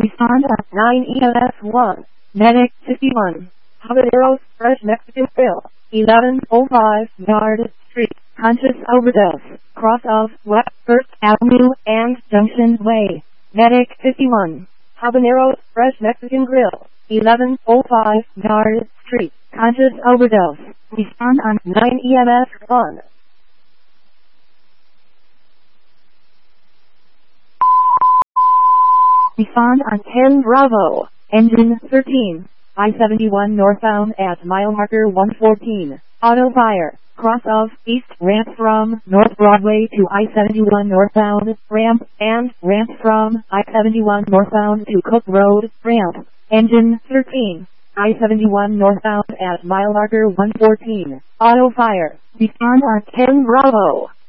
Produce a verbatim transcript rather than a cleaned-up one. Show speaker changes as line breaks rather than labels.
Respond on nine E M S one. Medic fifty-one. Habaneros Fresh Mexican Grill. eleven oh five Yard Street. Conscious overdose. Cross of West First Avenue and Junction Way. Medic fifty-one. Habaneros Fresh Mexican Grill. eleven oh five Yard Street. Conscious overdose. Respond on nine E M S one. Respond on ten Bravo. Engine thirteen. I seventy-one northbound at mile marker one fourteen. Auto fire. Cross of East ramp from North Broadway to I seventy-one northbound ramp and ramp from I seventy-one northbound to Cook Road ramp. Engine thirteen. I seventy-one northbound at mile marker one fourteen. Auto fire. Respond on ten Bravo.